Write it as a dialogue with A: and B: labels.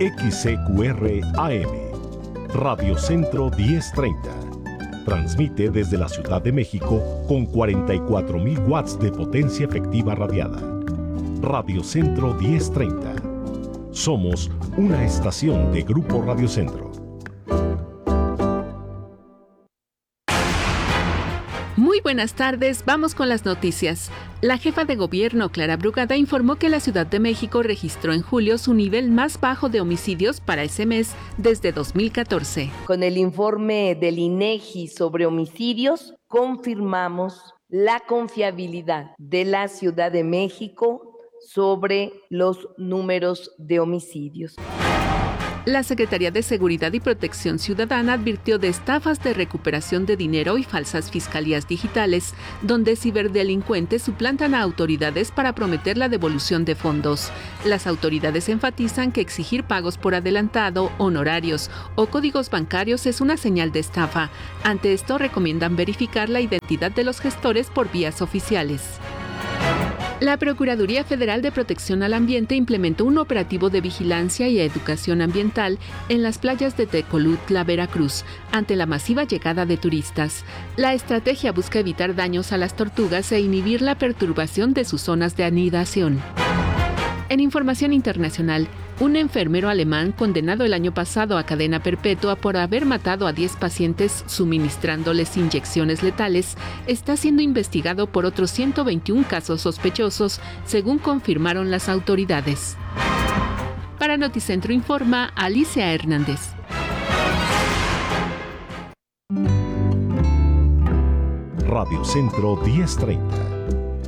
A: XCQR AM, Radio Centro 1030. Transmite desde la Ciudad de México con 44,000 watts de potencia efectiva radiada. Radio Centro 1030. Somos una estación de Grupo Radio Centro.
B: Muy buenas tardes, vamos con las noticias. La jefa de gobierno, Clara Brugada, informó que la Ciudad de México registró en julio su nivel más bajo de homicidios para ese mes desde 2014.
C: Con el informe del INEGI sobre homicidios, confirmamos la confiabilidad de la Ciudad de México sobre los números de homicidios.
B: La Secretaría de Seguridad y Protección Ciudadana advirtió de estafas de recuperación de dinero y falsas fiscalías digitales, donde ciberdelincuentes suplantan a autoridades para prometer la devolución de fondos. Las autoridades enfatizan que exigir pagos por adelantado, honorarios o códigos bancarios es una señal de estafa. Ante esto, recomiendan verificar la identidad de los gestores por vías oficiales. La Procuraduría Federal de Protección al Ambiente implementó un operativo de vigilancia y educación ambiental en las playas de Tecolutla, Veracruz, ante la masiva llegada de turistas. La estrategia busca evitar daños a las tortugas e inhibir la perturbación de sus zonas de anidación. En información internacional, un enfermero alemán condenado el año pasado a cadena perpetua por haber matado a 10 pacientes suministrándoles inyecciones letales, está siendo investigado por otros 121 casos sospechosos, según confirmaron las autoridades. Para Noticentro informa Alicia Hernández.
A: Radio Centro 1030.